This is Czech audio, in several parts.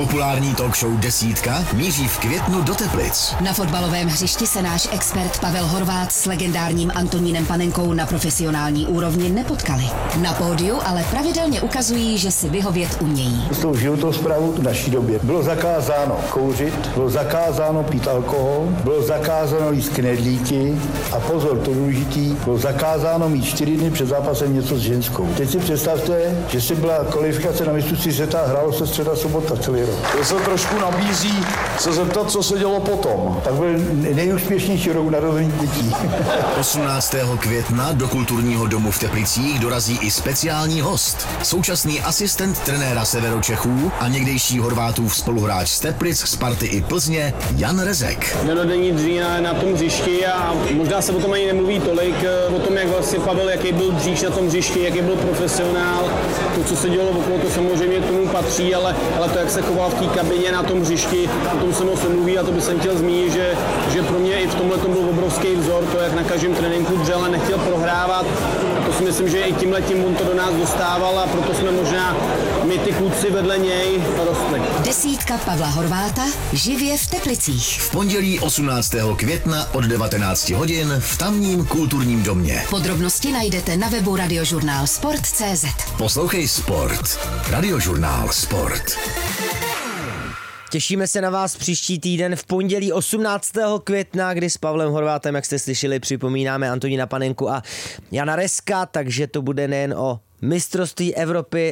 Populární talk show Desítka míří v květnu do Teplic. Na fotbalovém hřišti se náš expert Pavel Horváth s legendárním Antonínem Panenkou na profesionální úrovni nepotkali. Na pódiu ale pravidelně ukazují, že si vyhovět umějí. S tou životosprávou v naší době bylo zakázáno kouřit, bylo zakázáno pít alkohol, bylo zakázáno jíst knedlíky a pozor, to důležitý, bylo zakázáno mít 4 dny před zápasem něco s ženskou. Teď si představte, že si byla kvalifikace na mistrovství světa, hrálo se středa, sobota celý rok. To se trošku nabízí se zeptat, co se dělo potom. Tak byl nejúspěšnější rok narození dětí. 18. května do kulturního domu v Teplicích dorazí i speciální host. Současný asistent trenéra Severočechů a někdejší Horvátův spoluhráč z Teplic, Sparty i Plzně Jan Rezek. Denodenní dřína na tom hřišti a možná se o tom ani nemluví tolik, o tom, jak vlastně Pavel, jaký byl dříž na tom hřišti, jaký byl profesionál. To, co se dělo okolo, to samozřejmě k tomu patří, ale to, jak se choval v té kabině na tom hřišti, o tom se moc nemluví a to bych chtěl zmínit, že pro mě i v tomhle tom byl obrovský vzor, to, jak na každém tréninku dřel a nechtěl prohrávat. A to si myslím, že i tímhletím on to do nás dostával a proto jsme možná my ty kluci vedle něj rostli. Desítka Pavla Horváta živě v Teplicích. V pondělí 18. května od 19 hodin v tamním kulturním domě. Podrobnosti najdete na webu Radiožurnál Sport.cz. Poslouchej Sport. Radiožurnál Sport. Těšíme se na vás příští týden v pondělí 18. května, kdy s Pavlem Horvátem, jak jste slyšeli, připomínáme Antonína Panenku a Jana Rezka, takže to bude nejen o mistrovství Evropy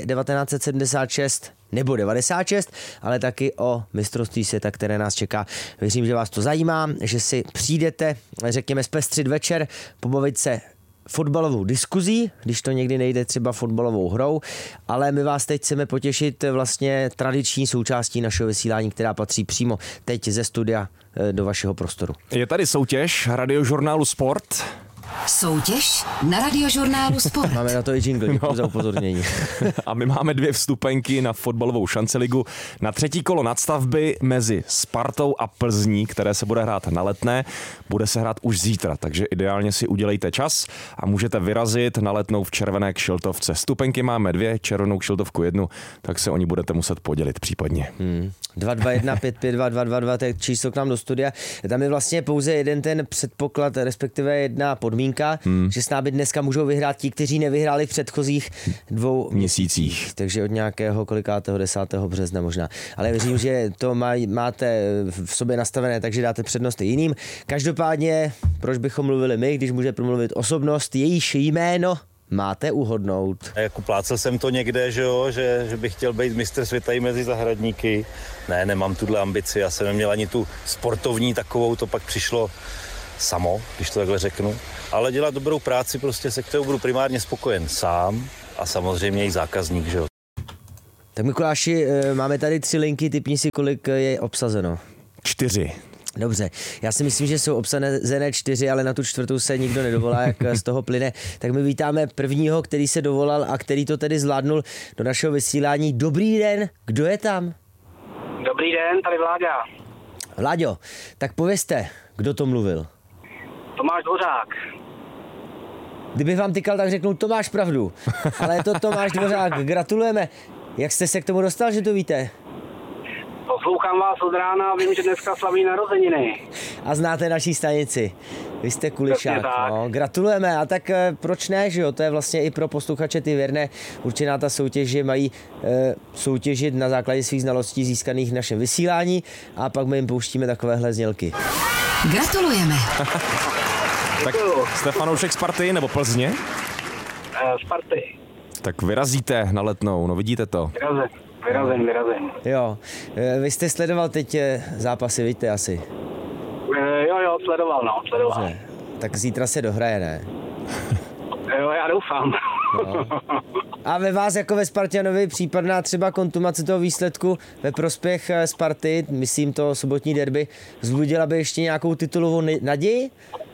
1976 nebo 96, ale taky o mistrovství světa, které nás čeká. Věřím, že vás to zajímá, že si přijdete, řekněme, zpestřit večer, pobavit se fotbalovou diskuzí, když to někdy nejde třeba fotbalovou hrou, ale my vás teď chceme potěšit vlastně tradiční součástí našeho vysílání, která patří přímo teď ze studia do vašeho prostoru. Je tady soutěž Radiožurnálu Sport. Soutěž na Radiožurnálu Sport. Máme na to i jingle, děkuji za upozornění. A my máme 2 vstupenky na fotbalovou šanceligu na 3. kolo nadstavby mezi Spartou a Plzní, které se bude hrát na Letné. Bude se hrát už zítra, takže ideálně si udělejte čas a můžete vyrazit na Letnou v červené kšiltovce. Vstupenky máme 2, červenou kšiltovku 1, tak se o ní budete muset podělit případně. 221 552 222, to je číslo k nám do studia. Tam je vlastně pouze jeden ten předpoklad, respektive jedna podmínka, že s námi dneska můžou vyhrát ti, kteří nevyhráli v předchozích 2 měsících. Takže od nějakého 10. března možná. Ale věřím, že to máte v sobě nastavené, takže dáte přednost i jiným. Každopádně, proč bychom mluvili my, když může promluvit osobnost, jejíž jméno máte uhodnout. Jako plácel jsem to někde, že bych chtěl být mistr světa i mezi zahradníky. Ne, nemám tuhle ambici, já jsem neměl ani tu sportovní takovou, to pak přišlo samo, když to takhle řeknu. Ale dělat dobrou práci, prostě se kterou budu primárně spokojen sám a samozřejmě i zákazník, že jo. Tak Mikuláši, máme tady 3 linky, typni si, kolik je obsazeno. 4. Dobře, já si myslím, že jsou obsazené 4, ale na tu 4. se nikdo nedovolá, jak z toho plyne. Tak my vítáme prvního, který se dovolal a který to tedy zvládnul do našeho vysílání. Dobrý den, kdo je tam? Dobrý den, tady Vláďa. Vláďo, tak povězte, kdo to mluvil? Tomáš Dvořák. Kdybych vám tykal, tak řeknu, to máš pravdu. Ale je to Tomáš Dvořák, gratulujeme. Jak jste se k tomu dostal, že to víte? Poslouchám vás od rána a vím, že dneska slaví narozeniny. A znáte naší stanici. Vy jste kulišák. No, gratulujeme. A tak proč ne, že jo? To je vlastně i pro posluchače ty věrné určená ta soutěž, že mají soutěžit na základě svých znalostí získaných v našem vysílání a pak my jim pouštíme takovéhle znělky. Gratulujeme. Tak jste fanoušek Sparty nebo Plzně? Sparty. Tak vyrazíte na Letnou, no vidíte to. Vyrazen. Jo, vy jste sledoval teď zápasy, víte asi? Jo, sledoval. Dobře. Tak zítra se dohraje, ne? Jo, já doufám. No. A ve vás jako ve Spartanovi případná třeba kontumace toho výsledku ve prospěch Sparty, myslím to sobotní derby, vzbudila by ještě nějakou titulovou naději?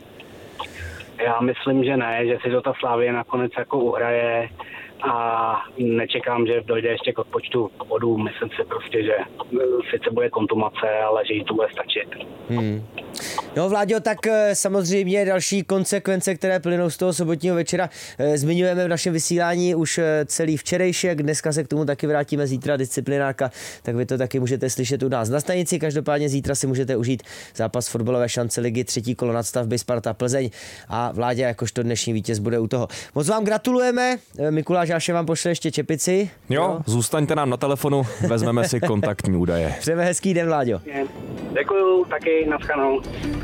Já myslím, že ne, že si to ta Slavie nakonec jako uhraje a nečekám, že dojde ještě k odpočtu bodů. Myslím si prostě, že sice bude kontumace, ale že jí to bude stačit. No Vláďo, tak samozřejmě další konsekvence, které plynou z toho sobotního večera, zmiňujeme v našem vysílání už celý včerejšek, dneska se k tomu taky vrátíme, zítra disciplinárka, tak vy to taky můžete slyšet u nás na stanici. Každopádně zítra si můžete užít zápas fotbalové šance ligy, 3. kolo nadstavby Sparta Plzeň a Vláďa jakožto dnešní vítěz bude u toho. Moc vám gratulujeme, Mikuláš Jáše vám pošle ještě čepici. Jo, zůstaňte nám na telefonu, vezmeme si kontaktní údaje. Přejeme hezký den, Vláďo. Děkuju, taky, naschledanou.